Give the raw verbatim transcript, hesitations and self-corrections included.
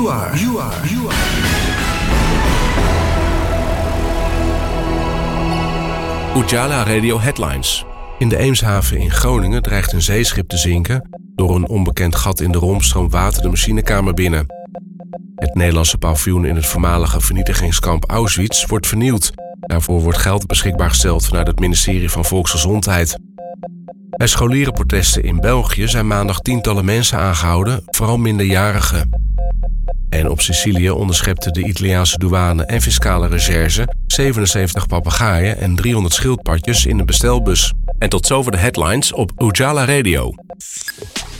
You are. You are. You are. Ujala Radio Headlines. In de Eemshaven in Groningen dreigt een zeeschip te zinken. Door een onbekend gat in de romp stroomt water de machinekamer binnen. Het Nederlandse paviljoen in het voormalige vernietigingskamp Auschwitz wordt vernieuwd. Daarvoor wordt geld beschikbaar gesteld vanuit het ministerie van Volksgezondheid. Bij scholierenprotesten in België zijn maandag tientallen mensen aangehouden, vooral minderjarigen. En op Sicilië onderschepte de Italiaanse douane en fiscale recherche zevenenzeventig papegaaien en driehonderd schildpadjes in een bestelbus. En tot zover de headlines op Ujala Radio.